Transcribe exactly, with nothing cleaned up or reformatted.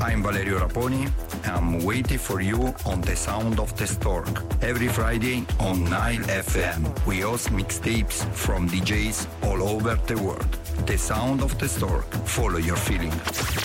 I'm Valerio Raponi. I'm waiting for you on The Sound of the Stork. Every Friday on Nile F M. We host mixtapes from D Js all over the world. The Sound of the Stork. Follow your feeling.